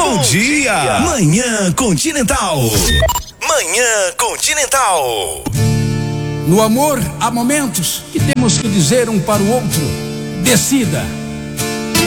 Bom dia. Manhã Continental. Manhã Continental. No amor, há momentos que temos que dizer um para o outro: decida.